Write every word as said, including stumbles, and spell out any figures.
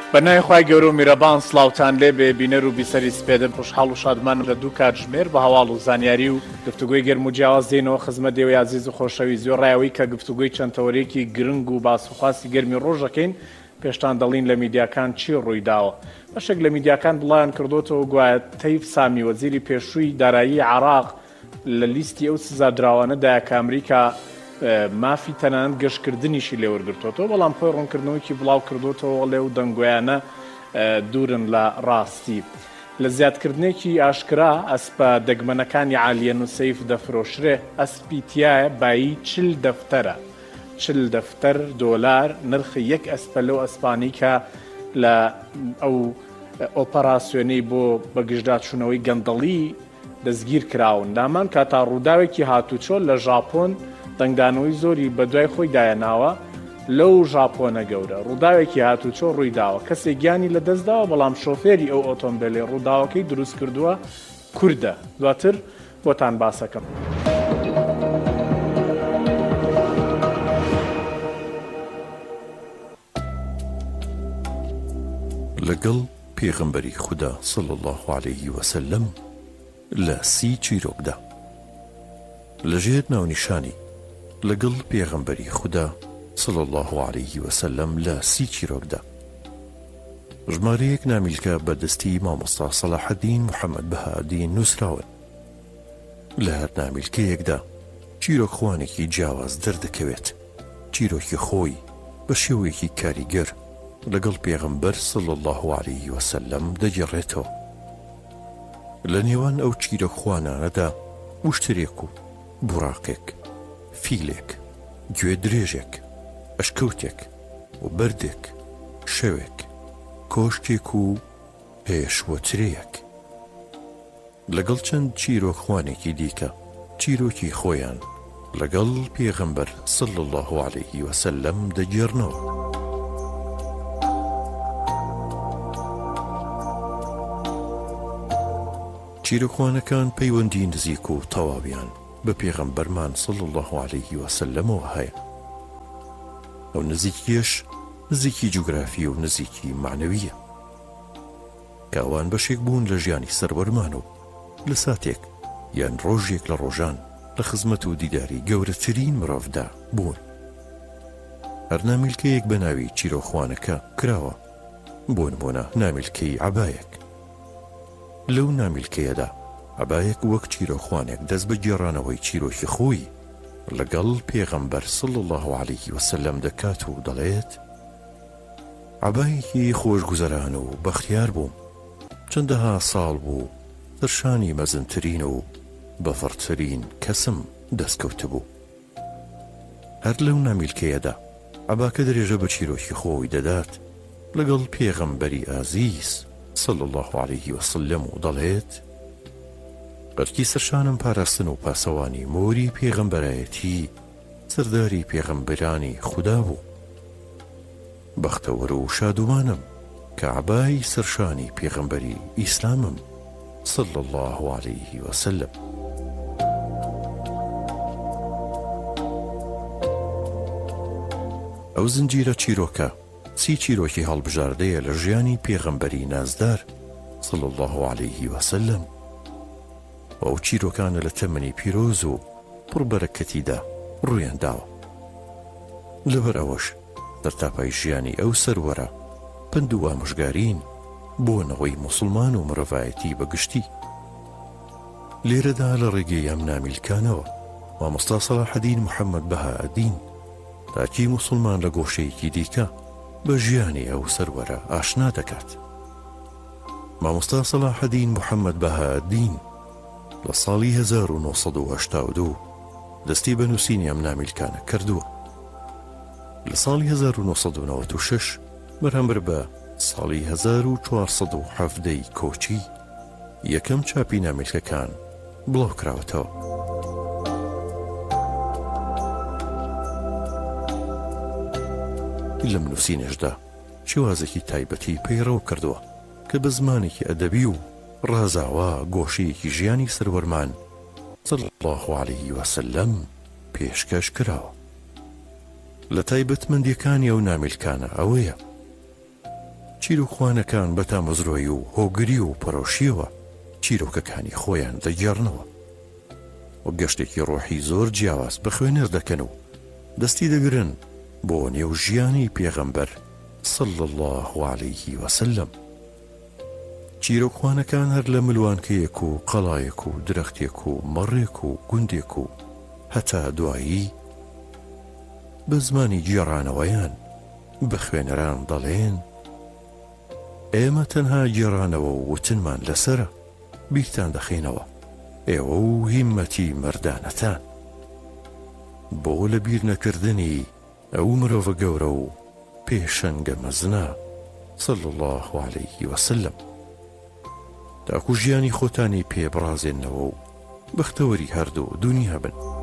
بەنای خوای گەورە و میرەبان سڵاوتان لێبێ بینەر و بیسەری سپێدم خوشحاڵ و شادمانم لە دوو کاتژمێر بە هەواڵ و زانیاری و گفتوگوی گەرم و جیاواز دێنەوە خزمەت دێوەی عەزیز و خۆشەوی زۆر ڕایەوەی کە گفتوگوی چەند تەوەرێکی گرنگ و باسوخواسی گەرمی ڕۆژەکەین پێشتان دەڵین لە میدیاکان چی ڕووی داوە. بەشێک لە میدیاکان بڵایان کردوتەوە گوایە تەیب سامی وەزیری پێشووی دارایی عێراق لە لیستی ئەو سزادراوانەدایە کە ئەمریکا مافی تەنانەت گەشتکردنیشی لێوەرگرتوتەوە، بەڵام خۆی ڕوونکردنەوەیکی بڵاو کردوتەوە لێو دەنگۆیانە دوورن لە ڕاستی. لە زیادکردنێکی ئاشکرا ئەسپە دەگمەنەکانی عالیە نوسەیف دەفرۆشرێ، ئەسپی تایە بایی چل دەفتەرە چل دەفتەر دۆلار نرخی یەک ئەسپە لەو ئەسپانی کە لە ئەو ئۆپەراسیۆنەی بۆ بەگژداچوونەوەی گەندەڵی دەستگیر کراون. دامان کاتا ڕووداوێکی هاتوچۆ لە ژاپۆن دەنگدانەوەی زۆری بە دوای خۆی دایەناوە لەو ژاپۆنە گەورە. ڕووداوێکی هاتوچۆ ڕووی داوە، کەسێک گیانی لە دەستداوە، بەڵام شۆفێری ئەو ئۆتۆمبیلێ ڕووداوەکەی دروست کردووە کوردە. دواتر بۆتان باسەکەم. لەگەڵ پێغەمبەری خودا صلی الله علیه وسلم لە سی چیرۆکدا لەژێر ناونیشانی لەگەڵ پێغەمبەری خودا صلی الله علیه وسلم لە سی چیرۆکدا ژمارەیەک نامیلکە بەدەستی مامۆستا سەلاحەدین محەممەد بەهادین نووسراون. لە هەر نامیلکەیەکدا چیرۆکخوانێکی جیاواز دەردەکەوێت، چیرۆکی خۆی بە شێوەیەکی کاریگەر لەگەڵ پێغەمبەر صلی الله علیه وسلم دەگەڕێتەوە. لە نێوان ئەو چیرۆکخوانانەدا وشترێک و بوڕاقێک، فیلێک، گوێ درێژێک، ئەشکەوتێک و بەردێک، شەوێک، کۆشتێک و پێشوەترەیەک لەگەڵ چەند چیرۆکخوانێکی دیکە چیرۆکی خۆیان لەگەڵ پێغەمبەر صلی الله علیه وسلم دەگێڕنەوە. چیرۆکخوانەکان پەیوەندی نزیک و تەواویان بە پێغەمبەرمان صلی الله علیه وسلمەوە هەیە. ئەو نزیکیش نزیکی جوگرافی و نزیکی معنەویە، کاوان بەشێک بوون لە ژیانی سەروەرمان و لە ساتێک یان ڕۆژێک لە ڕۆژان لە خزمەت و دیداری گەورەترین مرۆڤدا بوون. هەر نامیلکەیەک بە ناوی چیرۆکخوانەکە کراوە، بۆ نمونە نامیلکەی عەبایەک. لەو نامیلکەیەدا عەبایەک وەک چیرۆکخوانێک دەست بە گێڕانەوەی چیرۆکی خۆی لەگەڵ پێغەمبەر صلی الله علیه وسلم دەکات و دەڵێت: عەبایەکی خۆشگوزەران و بەختیار بووم، چەندەها ساڵ بوو سەرشانی مەزنترین و بەفڕترین کەسم دەستکەوت بوو. هەر لەو نامیلکەیەدا عەباکە درێژە بە چیرۆکی خۆی دەدات لەگەڵ پێغەمبەری ئازیز صلی الله علیه وسلم و دەڵێت: بەرکی سەرشانم پاراستن و پاسەوانی مۆری پێغەمبەرایەتی سەرداری پێغەمبەرانی خودا بوو. بەختەوەرە و شادومانم کە عەبای سەرشانی پێغەمبەری ئیسلامم صلی الله علیه وسلم. ئەو زنجیرە چیرۆکە سی چیرۆکی هەڵبژاردەیە لە ژیانی پێغەمبەری نازدار صلی الله علیه وسلم، و ئەو چیرۆکانە لە تەمەنی پیرۆز و پڕبەرەکەتیدا ڕوویان داوە. لەبەر ئەوەش دەرتاپای ژیانی ئەو سەروەرە پند و ئامۆژگارین بۆ نەوەی موسڵمان و مرۆڤایەتی بەگشتی. لێرەدا لە ڕێگەی ئەم نامیلکانەوە مامۆستا سەلاحەدین محەممەد بەهادین تاکی موسڵمان لە گۆشەیەکی دیکە بە ژیانی ئەو سەروەرە ئاشنا دەکات. مامۆستا سەلاحەدین محەممەد بەهادین لە ساڵی هەزار و نۆ سەد و هەشتا و دوو دەستی بە نووسینی ئەم نامیلکانە کردووە. لە ساڵی هەزار و نۆ سەد و نەوەت و شەش بەرامبەر بە ساڵی هەزار و چوار سەد و حەڤدەی کۆچی یەکەم چاپی نامیلکەکان بڵاو کراوەتەوە. لەم نووسینەشدا شێوازێکی تایبەتی پەیڕەو کردووە کە بە زمانێکی ئەدەبی و ڕازاوە گۆشەیەکی ژیانی سەروەرمان صلی الله علیه وسلم پێشکەش کراوە. لە تایبەتمەندیەکانی ئەو نامیلکانە ئەوەیە: چیرۆکخوانەکان بە تامەزرۆی و هۆگری و پەرۆشیەوە چیرۆکەکانی خۆیان دەگێڕنەوە و گەشتێکی ڕۆحی زۆر جیاواز بە خوێنەر دەکەن و دەستی دەگرن بۆ نێو ژیانی پێغەمبەر صلی الله علیه وسلم. چیرۆکخوانەکان هەر لە ملوانکەیەک و قەڵایەک و درەختێک و مەڕێک و گوندێک و هەتا دوایی بە زمانی گێڕانەوەیان بە خوێنەران دەڵێن ئێمە تەنها گێڕانەوە و وتنمان لەسرە، بیرتان دەخینەوە ئێوە و هیممەتی مەردانەتان بۆ لە بیر نەکردنی ئەو مرۆڤە گەورە و پێشەنگە مەزنا صلی الله علیه وسلم. تاکو ژیانی خۆتانی پێ بڕازێنەوە و بەختەوەری هەردوو دنیا بن.